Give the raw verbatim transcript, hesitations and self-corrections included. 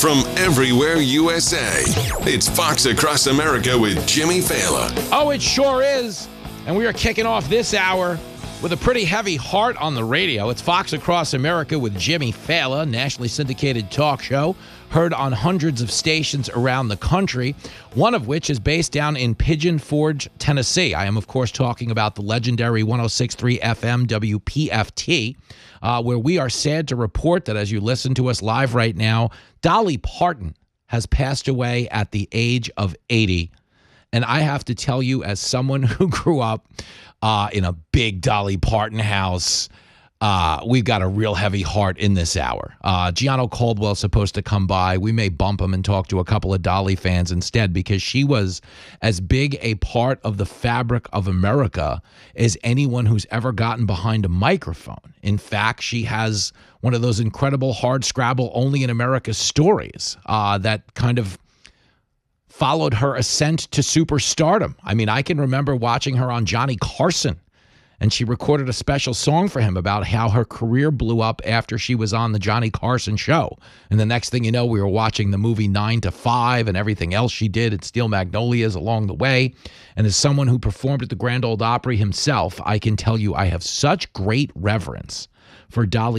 from everywhere U S A. It's Fox Across America with Jimmy Fallon. Oh, it sure is. And we are kicking off this hour with a pretty heavy heart on the radio. It's Fox Across America with Jimmy Fallon, nationally syndicated talk show, heard on hundreds of stations around the country, one of which is based down in Pigeon Forge, Tennessee. I am, of course, talking about the legendary one oh six point three F M W P F T, uh, where we are sad to report that as you listen to us live right now, Dolly Parton has passed away at the age of eighty. And I have to tell you, as someone who grew up uh, in a big Dolly Parton house, uh, we've got a real heavy heart in this hour. Uh, Gianno Caldwell's supposed to come by. We may bump him and talk to a couple of Dolly fans instead, because she was as big a part of the fabric of America as anyone who's ever gotten behind a microphone. In fact, she has one of those incredible hard scrabble only in America stories uh, that kind of followed her ascent to superstardom. I mean, I can remember watching her on Johnny Carson, and she recorded a special song for him about how her career blew up after she was on the Johnny Carson show. And the next thing you know, we were watching the movie Nine to Five and everything else she did at Steel Magnolias along the way. And as someone who performed at the Grand Ole Opry himself, I can tell you I have such great reverence for Dolly